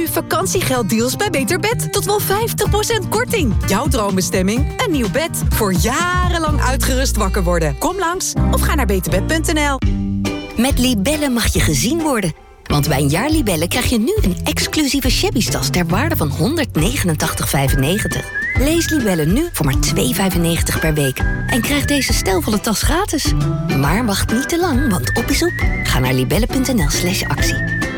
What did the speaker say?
vakantiegelddeals bij Beter Bed. Tot wel 50% korting. Jouw droombestemming? Een nieuw bed. Voor jarenlang uitgerust wakker worden. Kom langs of ga naar beterbed.nl. Met Libellen mag je gezien worden. Want bij een jaar Libellen krijg je nu een exclusieve shabby-tas ter waarde van €189,95. Lees Libellen nu voor maar €2,95 per week. En krijg deze stijlvolle tas gratis. Maar wacht niet te lang, want op is op. Ga naar libellen.nl/actie.